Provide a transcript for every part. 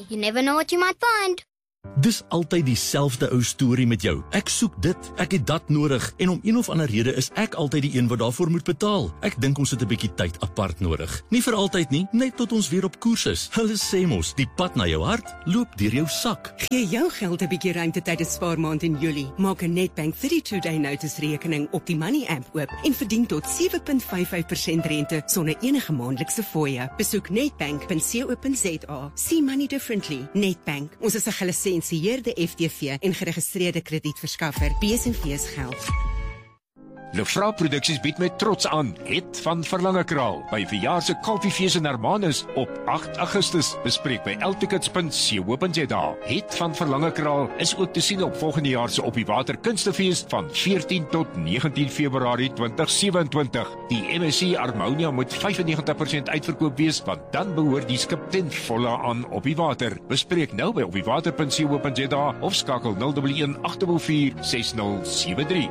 You never know what you might find. Dis altyd dieselfde ou storie met jou. Ek soek dit, ek het dat nodig en om een of ander rede is ek altyd die een wat daarvoor moet betaal. Ek dink ons het 'n bietjie tyd apart nodig. Nie vir altyd nie, net tot ons weer op koers is. Hulle sê mos, die pad na jou hart loop deur jou sak. Gee jou geld 'n bietjie ruimte tydens spaarmaand in Julie. Maak 'n Nedbank 32-day notice rekening op die Money app oop en verdien tot 7.55% rente sonder enige maandelikse fooie. Besoek nedbank.co.za. See money differently. Nedbank. Ons is 'n gelisensieerde FTV en geregistreerde kredietverskaffer. B&V's geld. Lefra Produksies bied met trots aan Het van Verlangekraal by verjaar se Koffiefees in Hermanus op 8 Augustus. Bespreek by eltickets.co.za. Het van Verlangekraal is ook te sien op volgende jaar se Op die Water Kunstefees van 14 tot 19 Februarie 2027. Die MSC Harmonia moet 95% uitverkoop wees, want dan behoort die skip ten volle aan Op die Water. Bespreek nou by opdiewater.co.za of skakel 011 844 6073.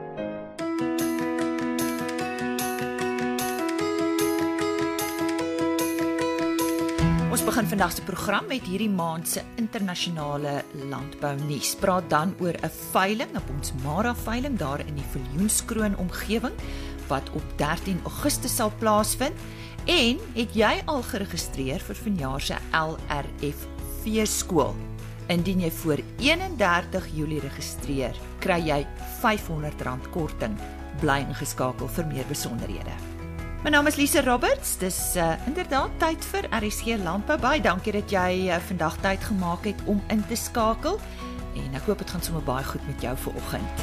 Ons begin vandag se program met hierdie maand se internasionale landbounuus. Praat dan oor 'n veiling, 'n Bonsmara veiling daar in die Viljoenskroon omgewing wat op 13 Augustus sal plaasvind. En het jy al geregistreer vir vanjaar se LRF veeskool? Indien jy voor 31 Julie registreer, kry jy R500 korting. Bly ingeskakel vir meer besonderhede. My naam is Lise Roberts, dis inderdaad tyd vir RSG Landbou. Baie dankie dat jy vandag tyd gemaak het om in te skakel en ek hoop dit gaan sommer baie goed met jou vanoggend.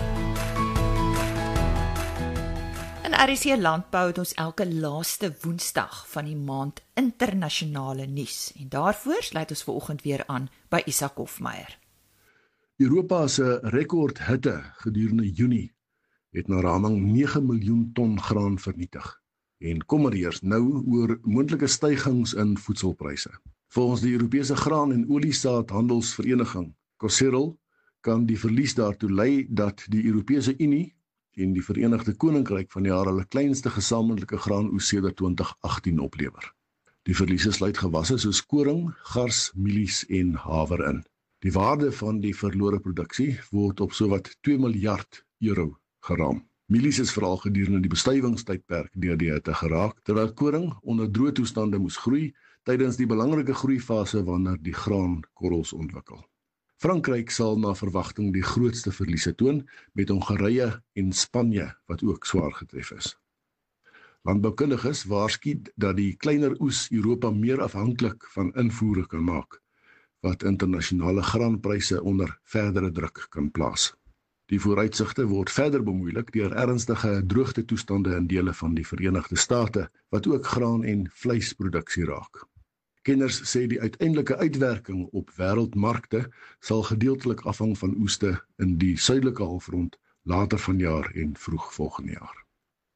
In RSG Landbou het ons elke laaste Woensdag van die maand internasionale nuus en daarvoor sluit ons vanoggend weer aan by Isak Hofmeyer. Europa se rekordhitte gedurende Junie het na raming 9 miljoen ton graan vernietig. En kom maar eers nou oor moontlike stygings in voedselpryse. Volgens die Europese Graan- en Oliesaadhandelsvereniging, COSERL, kan die verlies daartoe lei dat die Europese Unie en die Verenigde Koninkryk van jaar hulle kleinste gesamentlike graanoes sedert 2018 oplewer. Die verliese sluit gewasse soos koring, gars, mielies en haver in. Die waarde van die verlore produksie word op sowat 2 miljard euro geraam. Mielies is veral gedurende die bestuivingstydperk deur die hitte geraak, terwyl koring onder droë toestande moes groei tydens die belangrike groeifase wanneer die graan korrels ontwikkel. Frankryk sal na verwagting die grootste verliese toon, met Hongarye en Spanje wat ook swaar getref is. Landboukundiges waarsku dat die kleiner oes Europa meer afhanklik van invoere kan maak, wat internasionale graanpryse onder verdere druk kan plaas. Die vooruitsigte word verder bemoeilik deur ernstige droogtetoestande in dele van die Verenigde State, wat ook graan- en vleisproduksie raak. Kenners sê die uiteindelike uitwerking op wêreldmarkte sal gedeeltelik afhang van oeste in die suidelike halfrond later vanjaar en vroeg volgende jaar.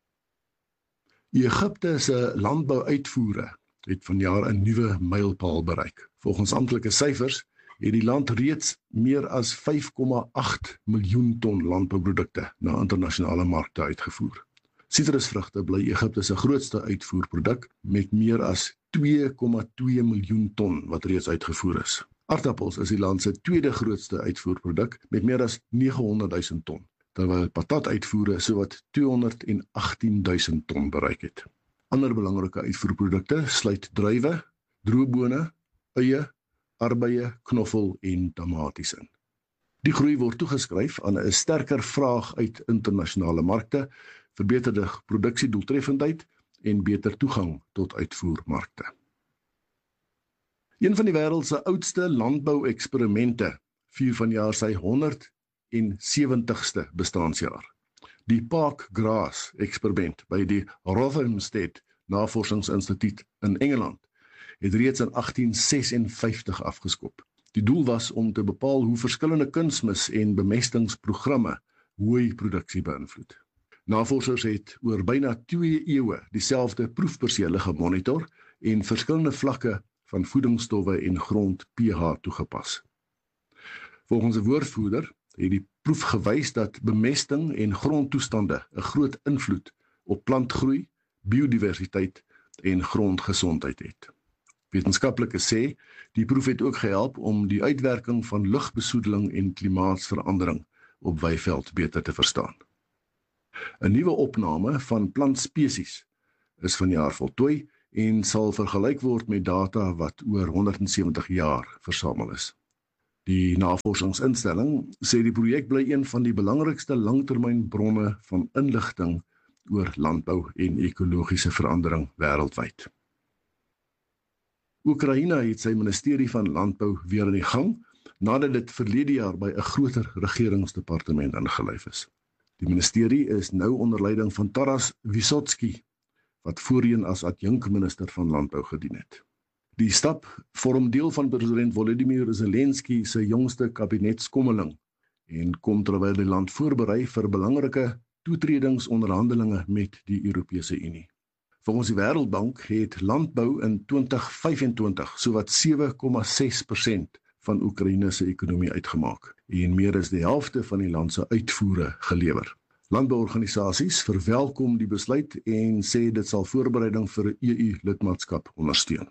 Egipte se landbouuitvoere het vanjaar 'n nuwe mylpaal bereik. Volgens amptelike syfers het die land reeds meer as 5,8 miljoen ton landbouprodukte na internasionale markte uitgevoer. Sitrusvrugte bly Egipte se grootste uitvoerproduk met meer as 2,2 miljoen ton wat reeds uitgevoer is. Aardappels is die land se tweede grootste uitvoerproduk met meer as 900.000 ton, terwyl patatuitvoere sowat 218.000 ton bereik het. Ander belangrike uitvoerprodukte sluit druiwe, droëbone, eie, arbeie, knoffel en tamaties in. Die groei word toegeskryf aan 'n sterker vraag uit internasionale markte, verbeterde produksiedoeltreffendheid en beter toegang tot uitvoermarkte. Een van die wêreld se oudste landbou-eksperimente vier vanjaar sy 170ste bestaanjaar. Die Park Grass eksperiment by die Rothamsted Navorsingsinstituut in Engeland het reeds in 1856 afgeskop. Die doel was om te bepaal hoe verskillende kunsmis- en bemestingsprogramme hooi-produksie beïnvloed. Navorsers het oor byna 2 eeue dieselfde proefpersele gemonitor en verskillende vlakke van voedingsstowwe en grond pH toegepas. Volgens 'n woordvoerder het die proef gewys dat bemesting en grondtoestande 'n groot invloed op plantgroei, biodiversiteit en grondgesondheid het. Wetenskaplikes sê, die proef het ook gehelp om die uitwerking van lugbesoedeling en klimaatsverandering op weiveld beter te verstaan. 'n Nuwe opname van plantspesies is vanjaar voltooi en sal vergelyk word met data wat oor 170 jaar versamel is. Die navorsingsinstelling sê die projek bly een van die belangrikste langtermynbronne van inligting oor landbou en ekologiese verandering wêreldwyd. Oekraïne het sy ministerie van landbou weer in die gang, nadat dit verlede jaar by 'n groter regeringsdepartement ingelyf is. Die ministerie is nou onder leiding van Taras Vysotsky, wat voorheen as adjunkminister van landbou gedien het. Die stap vorm deel van president Volodymyr Zelensky se jongste kabinetskommeling en kom terwyl die land voorberei vir belangrike toetredingsonderhandelinge met die Europese Unie. Volgens die Wêreldbank het landbou in 2025 sowat 7,6% van Oekraïne se ekonomie uitgemaak en meer as die helfte van die land se uitvoere gelewer. Landbouorganisasies verwelkom die besluit en sê dit sal voorbereiding vir 'n EU-lidmaatskap ondersteun.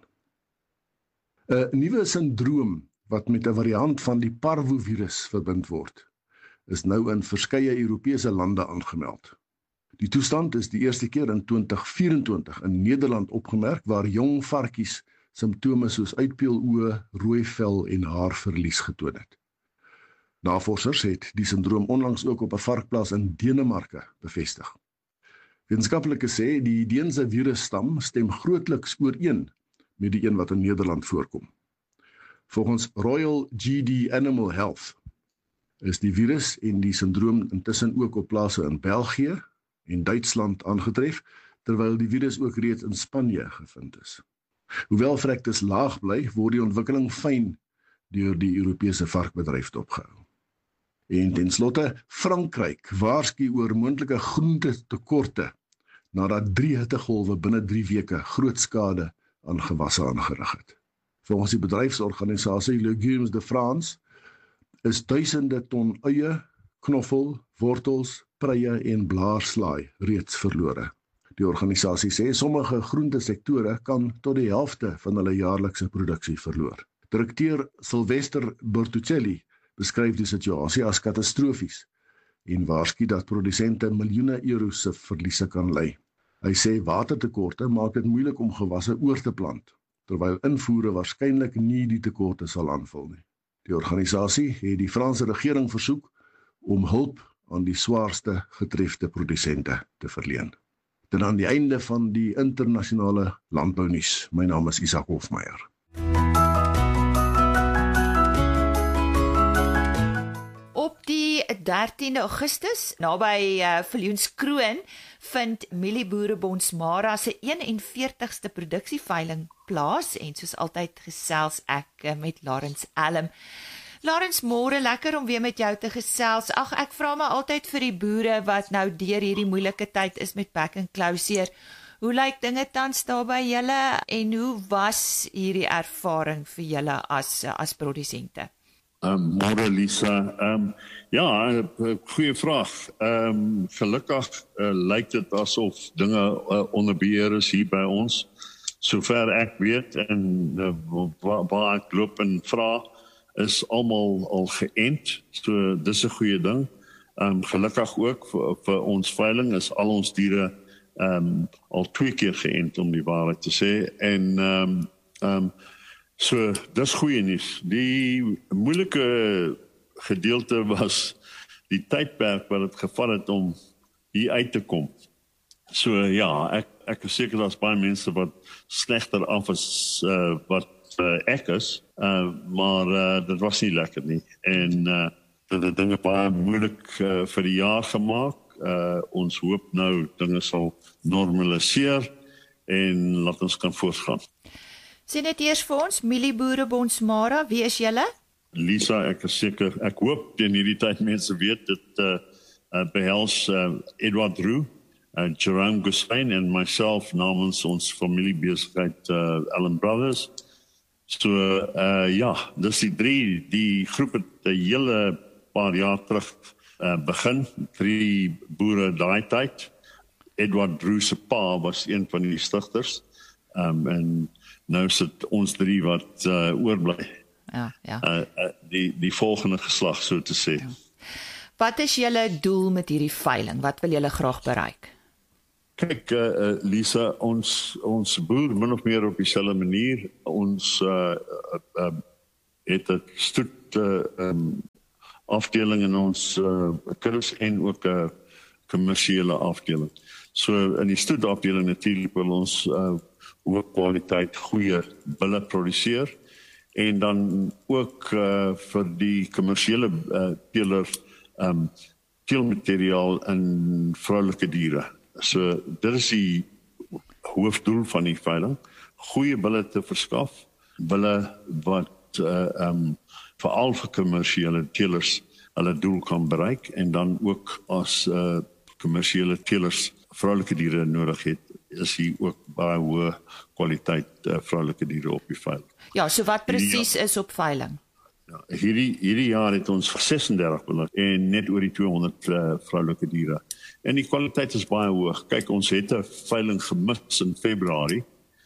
'n Nuwe sindroom wat met 'n variant van die parvovirus verbind word, is nou in verskeie Europese lande aangemeld. Die toestand is die eerste keer in 2024 in Nederland opgemerk waar jong varkies simptome soos uitpeeloë, rooi vel en haarverlies getoon het. Navorsers het die sindroom onlangs ook op 'n varkplaas in Denemarke bevestig. Wetenskaplikes sê die Deense virusstam stem grootliks ooreen met die een wat in Nederland voorkom. Volgens Royal GD Animal Health is die virus en die sindroom intussen ook op plase in België en Duitsland aangetref, terwyl die virus ook reeds in Spanje gevind is. Hoewel vrektes laag bly, word die ontwikkeling fyn deur die Europese varkbedryf opgehou. En ten slotte, Frankryk waarsku oor moontlike groentetekorte nadat 3 hittegolwe binne 3 weke groot skade aan gewasse aangerig het. Volgens die bedryfsorganisasie Légumes de France is duisende ton eie, knoffel, wortels, preie en blaarslaai reeds verlore. Die organisasie sê sommige groentesektore kan tot die helfte van hulle jaarlikse produksie verloor. Direkteur Sylvester Bertuccelli beskryf die situasie as katastrofies en waarsku dat produsente miljoene euro's se verliese kan ly. Hy sê watertekorte maak dit moeilik om gewasse oor te plant, terwyl invoere waarskynlik nie die tekorte sal aanvul nie. Die organisasie het die Franse regering versoek om hulp aan die swaarste getrefte produsente te verleen. Dit aan die einde van die internasionale landbounuus. My naam is Isak Hofmeyer. Op die 13de Augustus, naby Viljoenskroon, vind Mielieboere Bonsmara se 41ste produksieveiling plaas en soos altyd gesels ek met Lawrence Elm. Lawrence, môre, lekker om weer met jou te gesels. Ag, ek vra my altyd vir die boere wat nou deur hierdie moeilike tyd is met back and closure. Hoe lyk dinge tans daar by julle en hoe was hierdie ervaring vir julle as produsente? Môre Lisa, ja, goeie vraag. Gelukkig lyk dit asof dinge onder beheer is hier by ons. Sover ek weet en waar ek loop en vra, is almal al geënt, so dis 'n goeie ding. Gelukkig ook vir ons veiling is al ons diere al 2 keer geënt om die waarheid te sê en so dis goeie nuus. Die moeilike gedeelte was die tydperk wat dit gevat het om hier uit te kom. So ja, ek is seker daar's baie mense wat slegter af is wat ek is, maar dit was nie lekker nie. En dit het dinge baie moeilik vir die jaar gemaak. Ons hoop nou dinge sal normaliseer en laat ons kan voortgaan. Sê net eers vir ons, Mielieboere Bonsmara, wie is julle? Lisa, ek is seker, ek hoop in hierdie tyd mense weet dit behels Edward Roux, Jerome Gussain en myself namens ons familiebesigheid Allen Brothers. So ja, dis die groep het 'n hele paar jaar terug begin, 3 boere daai tyd. Edward Roux se pa was een van die stigters en nou sit ons 3 wat oorbly. Ja. Die volgende geslag, so te sê. Ja. Wat is julle doel met hierdie veiling? Wat wil julle graag bereik? Kyk, Lisa, ons boer min of meer op dieselfde manier. Ons het 'n stoet afdeling in ons kuddes en ook 'n kommersiële afdeling. So in die stoetafdeling natuurlik wil ons hoë kwaliteit goeie bulle produseer en dan ook vir die kommersiële teelers teelmateriaal in vroulike diere. So dit is die hoofdoel van die veiling, goeie bulle te verskaf, bulle wat veral vir kommersiële teelers hulle doel kan bereik en dan ook as kommersiële teelers vroulike diere nodig het, is hier ook baie hoë kwaliteit vroulike diere op die veiling. Ja, so wat presies is op veiling? Ja, hierdie jaar het ons 36 bulle en net oor die 200 vroulike diere. En die kwaliteit is baie hoog. Kyk, ons het 'n veiling gemis in Februarie.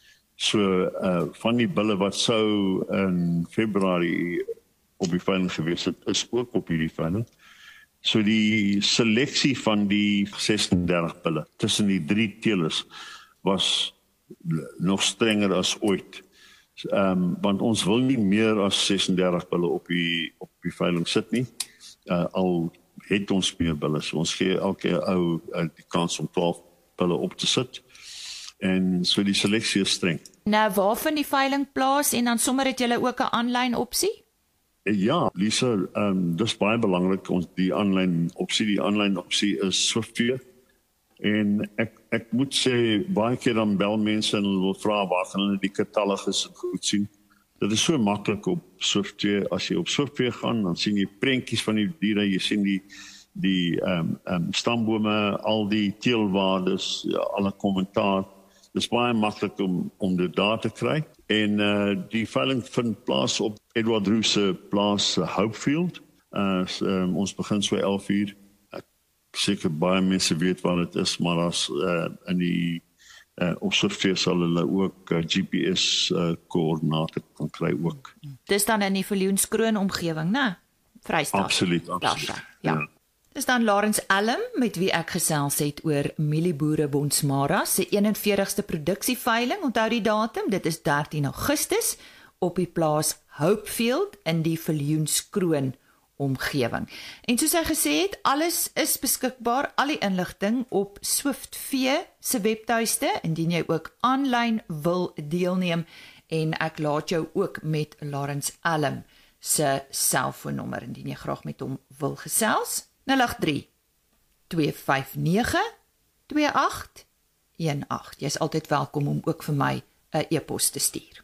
So van die bulle wat sou in Februarie op die veiling gewees het, is ook op hierdie veiling. So die seleksie van die 36 bulle tussen die 3 teelers was nog strenger as ooit. Want ons wil nie meer as 36 bulle op die veiling sit nie. Al het ons meer bulle. So ons gee elke ou die kans om 12 bulle op te sit. En so die seleksie is streng. Nou, waar vind die veiling plaas en dan sommer het julle ook 'n aanlyn opsie? Ja, Lisa, dis baie belangrik, die aanlyn opsie is SwiftView. En ek moet sê, baie keer dan bel mense en hulle wil vra waar gaan hulle die katalogus goed sien. Dit is so maklik op SwiftView. As jy op SwiftView gaan, dan sien jy prentjies van die diere, jy sien die stambome, al die teelwaardes, alle kommentaar. Dit is baie maklik om dit daar te kry. En die veiling vind plaas op Edward Roux se plaas Hopefield. Ons begin so 11:00. Ek seker baie mense weet waar dit is, maar as in die op SwiftView sal hulle ook GPS koördinate kan kry ook. Dis dan in die Viljoenskroon omgewing, né? Vrystaat. Absoluut. Ja. Dis dan Lawrence Allen met wie ek gesels het oor Mielieboere Bonsmara se 41ste produksieveiling. Onthou die datum, dit is 13 Augustus op die plaas Hopefield in die Viljoenskroon omgewing. En soos hy gesê het, alles is beskikbaar, al die inligting op SwiftView se webtuiste, indien jy ook aanlyn wil deelneem, en ek laat jou ook met Lawrence Allen se selfoonnommer, indien jy graag met hom wil gesels. 083 259 2818. Jy is altyd welkom om ook vir my 'n e-pos te stuur.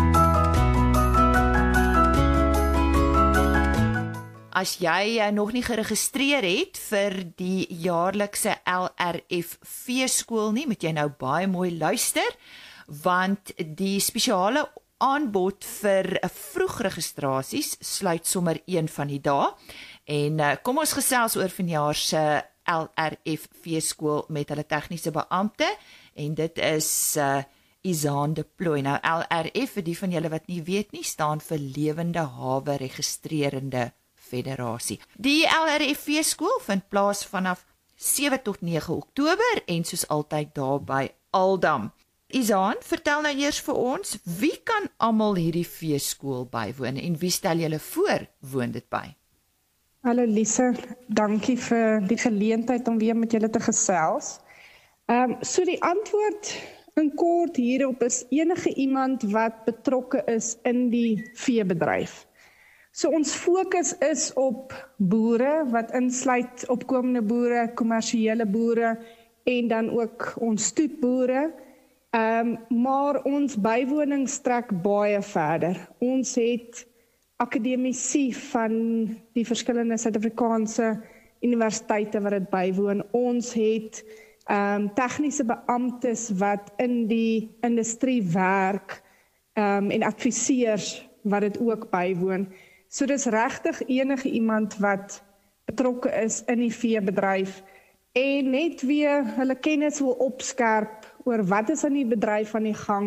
As jy nog nie geregistreer het vir die jaarlikse LRF veeskool nie, moet jy nou baie mooi luister, want die spesiale aanbod vir vroegregistrasies sluit sommer een van die dae. En kom ons gesels oor vanjaar se LRF veeskool met hulle tegniese beampte, en dit is Izaan de Plooy. Nou LRF, vir die van julle wat nie weet nie, staan vir Lewende Hawe Registrerende Federasie. Die LRF veeskool vind plaas vanaf 7 tot 9 Oktober en soos altyd daar by Aldam. Izaan, vertel nou eers vir ons, wie kan almal hierdie veeskool bywoon en wie stel julle voor woon dit by? Hallo Lisa, dankie vir die geleentheid om weer met julle te gesels. So die antwoord in kort hierop is enige iemand wat betrokke is in die veebedryf. So ons fokus is op boere, wat insluit opkomende boere, kommersiële boere en dan ook ons stoetboere. Maar ons bywoning strek baie verder. Ons het akademici van die verskillende Suid-Afrikaanse universiteite wat dit bywoon. Ons het tegniese beamptes wat in die industrie werk en adviseurs wat dit ook bywoon. So dis regtig enige iemand wat betrokke is in die veebedryf en net weer hulle kennis wil opskerp oor wat is aan die bedryf aan die gang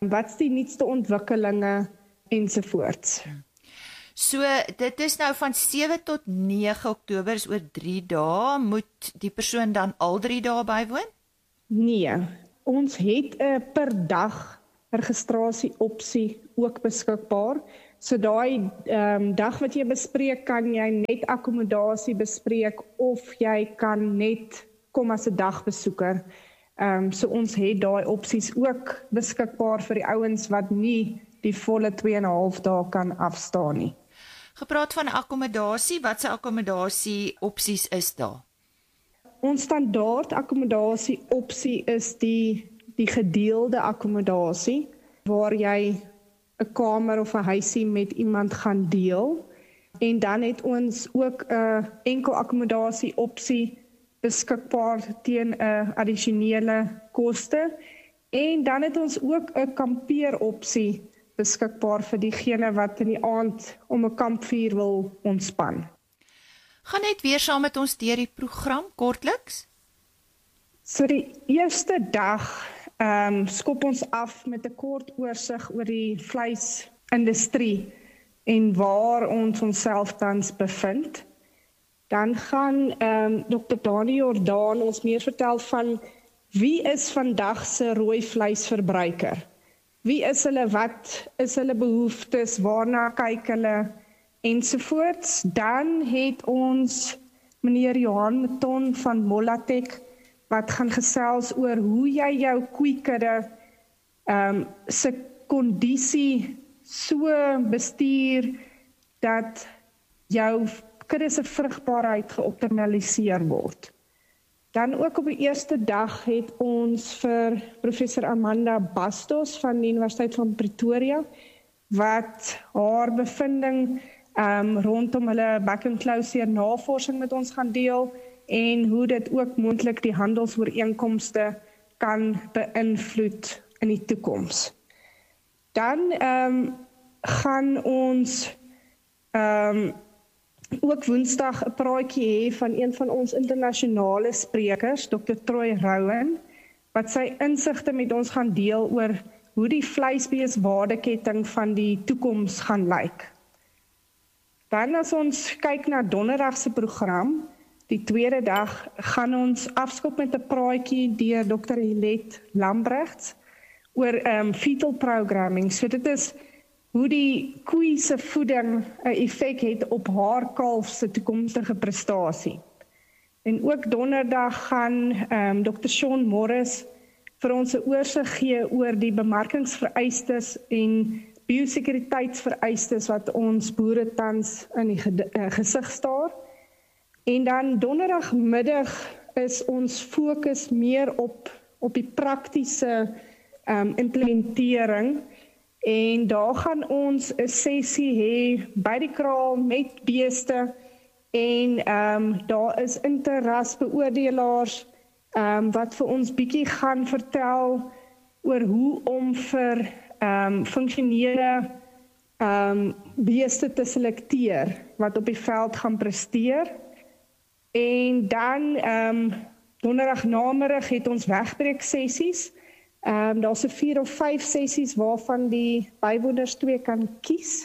Wat's die nuutste ontwikkelinge ensovoorts. So, dit is nou van 7 tot 9 Oktober, is oor 3 dae. Moet die persoon dan al 3 dae bywoon? Nee, ons het 'n per dag registrasie opsie ook beskikbaar. So daai dag wat jy bespreek, kan jy net akkommodasie bespreek of jy kan net kom as 'n dagbesoeker. So ons het daai opsies ook beskikbaar vir die ouens wat nie die volle 2,5 dae kan afstaan nie. Gepraat van akkommodasie, watse akkommodasie opsies is daar? Ons standaard akkommodasie opsie is die gedeelde akkommodasie, waar jy 'n kamer of 'n huisie met iemand gaan deel. En dan het ons ook 'n enkel akkommodasie opsie beskikbaar teen 'n addisionele koste. En dan het ons ook 'n kampeer opsie beskikbaar vir diegene wat in die aand om 'n kampvuur wil ontspan. Gaan net weer saam met ons deur die program kortliks? So die eerste dag skop ons af met 'n kort oorsig oor die vleisindustrie en waar ons onsself tans bevind. Dan gaan Dr. Dani Jordaan ons meer vertel van wie is vandag se rooi vleisverbruiker. Wie is hulle, wat is hulle behoeftes, waarna kyk hulle ensovoorts. Dan het ons meneer Johan Ton van Molatek wat gaan gesels oor hoe jy jou koeikudde se kondisie so bestuur dat jou kudde se vrugbaarheid geoptimaliseer word. Dan ook op die eerste dag het ons vir professor Amanda Bastos van die Universiteit van Pretoria wat haar bevinding rondom hulle back-and-closure navorsing met ons gaan deel en hoe dit ook moontlik die handelsooreenkomste kan beïnvloed in die toekoms. Dan gaan ons ook Woensdag 'n praatjie hê van een van ons internasionale sprekers, Dr. Troy Rowan, wat sy insigte met ons gaan deel oor hoe die vleisbeeswaardeketting van die toekoms gaan lyk. Dan as ons kyk na donderdag se program, die tweede dag, gaan ons afskop met 'n praatjie deur Dr. Hilet Lambrechts oor fetal programming. So dit is hoe die koei se voeding 'n effek het op haar kalf se toekomstige prestasie. En ook donderdag gaan Dr. Sean Morris vir ons 'n oorsig gee oor die bemarkingsvereistes en biosekuriteitsvereistes wat ons boere tans in die gesig staar. En dan donderdagmiddag is ons fokus meer op die praktiese implementering. En daar gaan ons 'n sessie hê by die kraal met beeste en daar is interrasbeoordelaars wat vir ons bietjie gaan vertel oor hoe om vir funksionele beeste te selekteer wat op die veld gaan presteer. En dan donderdag namiddag het ons wegbreek sessies. Daar's 'n 4 of 5 sessies waarvan die bywoners 2 kan kies.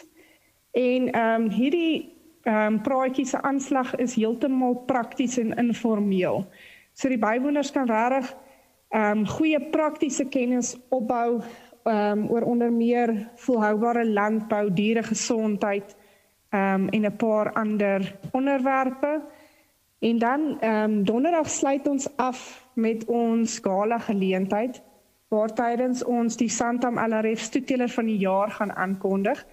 En hierdie praatjie se aanslag is heeltemal prakties en informeel. So die bywoners kan regtig goeie praktiese kennis opbou oor onder meer volhoubare landbou, dieregesondheid en 'n paar ander onderwerpe. En dan donderdag sluit ons af met ons gala geleentheid waar tydens ons die Santam LRF stoetteler van die jaar gaan aankondig.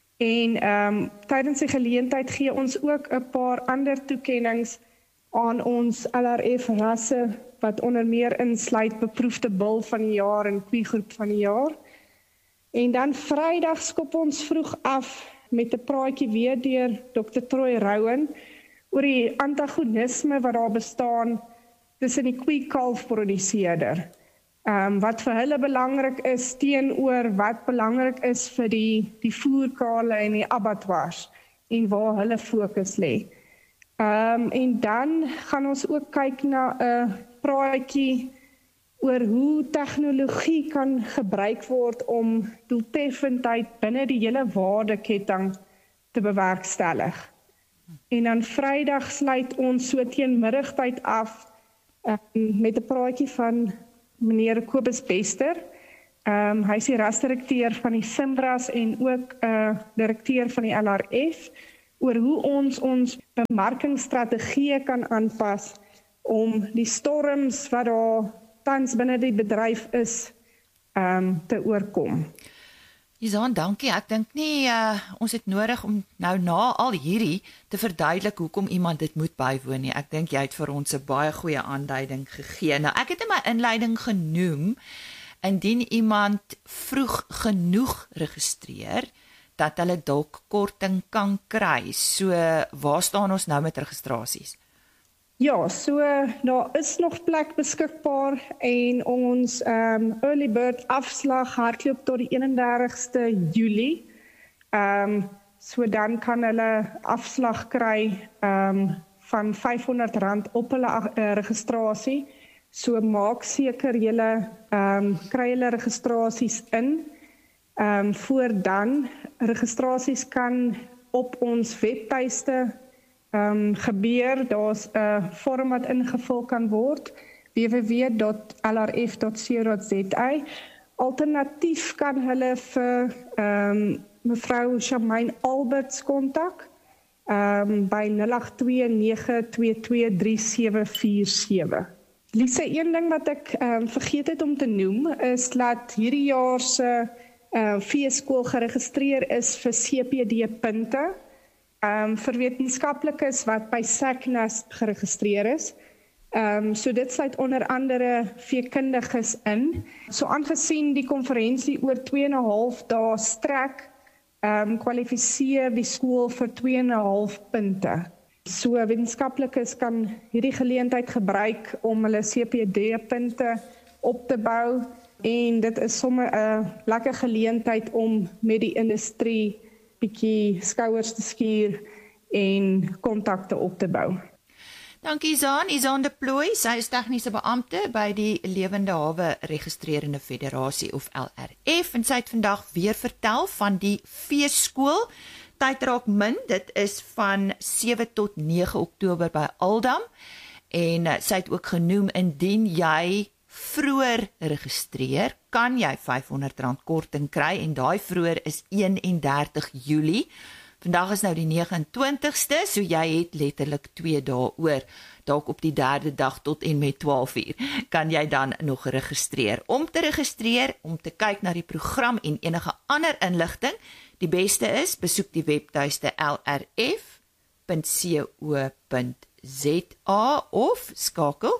En tydens die geleentheid gee ons ook 'n paar ander toekennings aan ons LRF rasse wat onder meer insluit beproefde bul van die jaar en koeigroep van die jaar. En dan Vrydag skop ons vroeg af met 'n praatjie weer deur Dr. Troy Rowan oor die antagonisme wat daar bestaan tussen die koei-kalf-produseerder. Wat vir hulle belangrik is teenoor wat belangrik is vir die voerkale en die abattoirs en waar hulle fokus lê. En dan gaan ons ook kyk na 'n praatjie oor hoe tegnologie kan gebruik word om doeltreffendheid binne die hele waardeketting te bewerkstellig. En dan Vrydag sluit ons so teen middagtyd af met 'n praatjie van meneer Kobus Bester. Hy is die rasdirekteur van die SIMRAS en ook direkteur van die LRF oor hoe ons bemarkingsstrategieë kan aanpas om die storms wat daar tans binne die bedryf is te oorkom. Izaan, dankie. Ek dink nie ons het nodig om nou na al hierdie te verduidelik hoekom iemand dit moet bywoon nie. Ek dink jy het vir ons 'n baie goeie aanduiding gegee. Nou, ek het in my inleiding genoem, indien iemand vroeg genoeg registreer, dat hulle dalk korting kan kry. So, waar staan ons nou met registrasies? Ja, so daar is nog plek beskikbaar en ons early bird afslag hardloop tot die 31ste Julie. So dan kan hulle afslag kry van R500 op hulle registrasie. So maak seker julle kry julle registrasies in. Voor dan registrasies kan op ons webtuiste gebeur. Daar's 'n vorm wat ingevul kan word, www.lrf.co.za. Alternatief kan hulle vir mevrou Shamaine Alberts kontak by 082-922-3747. Lisa, een ding wat ek vergeet het om te noem is dat hierdie jaar se feeskool geregistreer is vir CPD punte. Vir wetenskaplikes wat by SACNAS geregistreer is. So dit sluit onder andere veekundiges in. So aangesien die konferensie oor 2,5 dae strek, kwalifiseer die skool vir 2,5 punte. So wetenskaplikes kan hierdie geleentheid gebruik om hulle CPD punte op te bou en dit is sommer 'n lekker geleentheid om met die industrie bietjie skouers te skuur en kontakte op te bou. Dankie Izaan. Izaan de Plooy, sy is tegniese beampte by die Lewende Hawe Registrerende Federasie of LRF en sy het vandag weer vertel van die feeskool. Tyd raak min, dit is van 7 tot 9 Oktober by Aldam en sy het ook genoem indien jy vroeër registreer, kan jy R500 korting kry en daai vroeër is 31 Julie. Vandag is nou die 29ste, so jy het letterlik 2 dae oor. Dalk op die 3de dag tot en met 12 uur kan jy dan nog registreer. Om te registreer, om te kyk na die program en enige ander inligting, die beste is, besoek die webtuiste lrf.co.za of skakel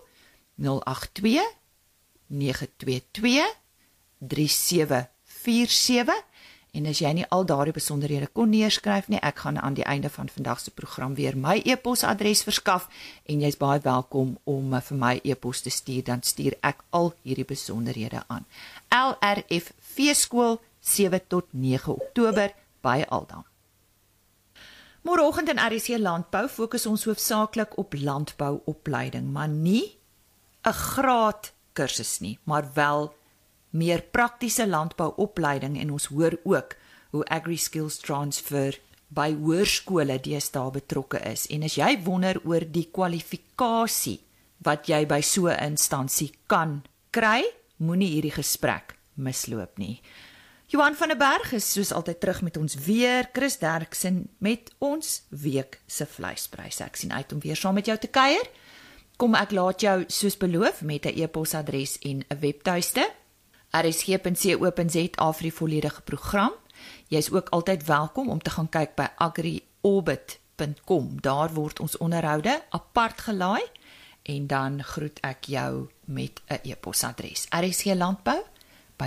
082-922-3747 en as jy nie al daardie besonderhede kon neerskryf nie, ek gaan aan die einde van vandag se program weer my e-posadres verskaf en jy's baie welkom om vir my e-pos te stuur, dan stuur ek al hierdie besonderhede aan. LRF Feeskool 7 tot 9 Oktober by Aldam. Môreoggend in RC Landbou fokus ons hoofsaaklik op landbouopleiding, maar nie 'n graad kursus nie, maar wel meer praktiese landbouopleiding en ons hoor ook hoe AgriSkills Transfer by hoërskole deesdae betrokke is. En as jy wonder oor die kwalifikasie wat jy by so 'n instansie kan kry, moenie hierdie gesprek misloop nie. Johan van der Berg is soos altyd terug met ons weer, Chris Derksen met ons week se vleispryse. Ek sien uit om weer saam met jou te kuier. Kom ek laat jou soos beloof met 'n e-posadres en 'n webtuiste. rsg.co.za vir die volledige program. Jy is ook altyd welkom om te gaan kyk by agriorbit.com. Daar word ons onderhoude apart gelaai en dan groet ek jou met 'n e-posadres. RSG Landbou by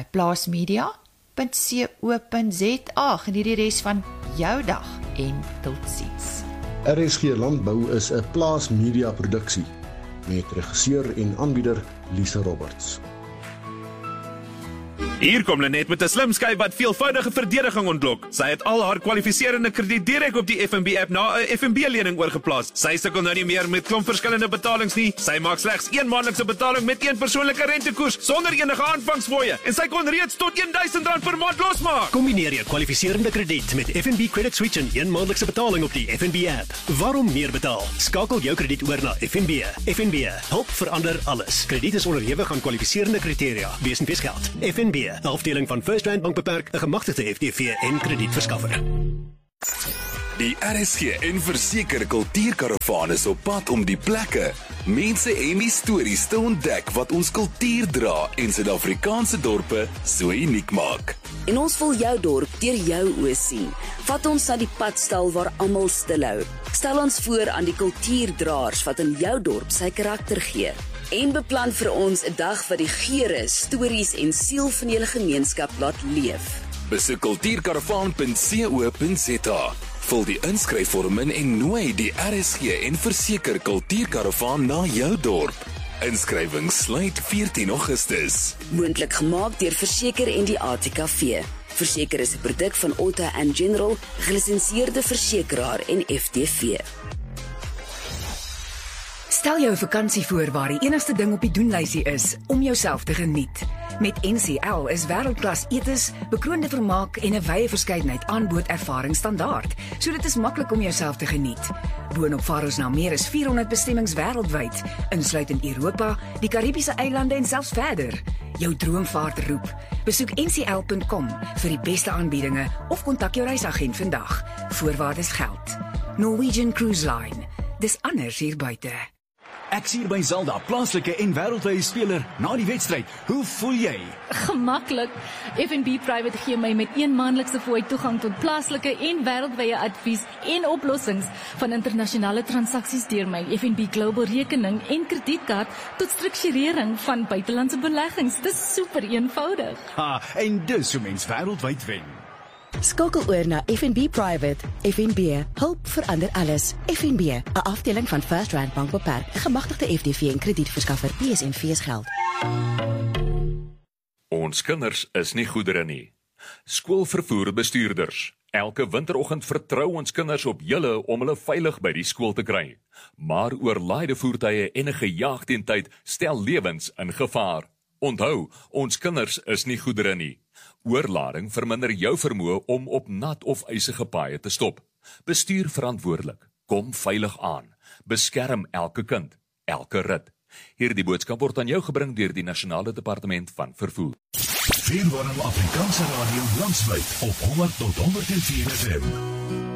plaasmedia.co.za. Geniet die res van jou dag en totsiens. RSG Landbou is 'n plaasmedia produksie met regisseur en aanbieder Lisa Roberts. Hier kom Lenet met 'n slim skyf wat veelvoudige verdediging ontlok. Sy het al haar kwalifiserende krediet direk op die FNB app na 'n FNB-lening oorgeplaas. Sy sukkel nou nie meer met klomp verskillende betalings nie. Sy maak slegs een maandelikse betaling met een persoonlike rentekoers sonder enige aanvangsfooie en sy kon reeds tot R1000 per maand losmaak. Kombineer jou kwalifiserende krediet met FNB Credit Switch en een maandelikse betaling op die FNB app. Waarom meer betaal? Skakel jou krediet oor na FNB. FNB, help verander alles. Krediet is onderhewig aan kwalifiserende kriteria. Wees en geld. FNB, 'n afdeling van First Rand Bank Beperk, 'n gemagtigde FTV en kredietverskaffer. Die RSG en Verseker Kultuurkaravaan is op pad om die plekke, mense en die stories te ontdek wat ons kultuur dra en Suid-Afrikaanse dorpe so uniek maak. En ons wil jou dorp deur jou oë sien. Vat ons na die padstal waar almal stilhou. Stel ons voor aan die kultuurdraers wat in jou dorp sy karakter gee. En beplan vir ons 'n dag wat die geure, stories en siel van julle gemeenskap laat leef. Besoek kultuurkaravaan.co.za. Vul die inskryfvorm in en nooi die RSG en Verseker Kultuurkaravaan na jou dorp. Inskrywing sluit 14 Augustus. Moontlik gemaak deur Verseker en die ATKV. Verseker is 'n produk van Otto & General, gelisensieerde versekeraar en FTV. Stel jou 'n vakansie voor waar die enigste ding op die doenlysie is om jouself te geniet. Met NCL is wêreldklas etes, bekroonde vermaak en 'n wye verskeidenheid aanbod ervaring standaard, so dit is maklik om jouself te geniet. Boonop vaar ons na meer as 400 bestemmings wêreldwyd, insluitend Europa, die Karibiese eilande en selfs verder. Jou droomvaart roep. Besoek ncl.com vir die beste aanbiedinge of kontak jou reisagent vandag. Voorwaardes geld. Norwegian Cruise Line. Dis anders hier buite. Ek sien by Zelda, plaaslike en wêreldwye speler na die wedstryd. Hoe voel jy? Gemaklik. FNB Private gee my met een maandelikse fooi toegang tot plaaslike en wêreldwye advies en oplossings van internasionale transaksies deur my FNB Global rekening en kredietkaart tot strukturering van buitelandse beleggings. Dis super eenvoudig. Ha, en dus hoe mens wêreldwyd wen. Skakel oor na FNB Private. FNB, hulp verander alles. FNB, 'n afdeling van First Rand Bank Beperk, 'n gemagtigde FTV en kredietverskaffer. PSNV geld. Ons kinders is nie goedere nie. Skoolvervoerbestuurders. Elke winteroggend vertrou ons kinders op julle om hulle veilig by die skool te kry. Maar oorlaaide voertuie en 'n gejaagdheid stel lewens in gevaar. Onthou, ons kinders is nie goedere nie. Oorlading verminder jou vermoë om op nat of ysige paaie te stop. Bestuur verantwoordelik. Kom veilig aan. Beskerm elke kind, elke rit. Hierdie boodskap word aan jou gebring deur die Nasionale Departement van Vervoer. Afrikaanse radio landwyd op 100 tot 104 FM.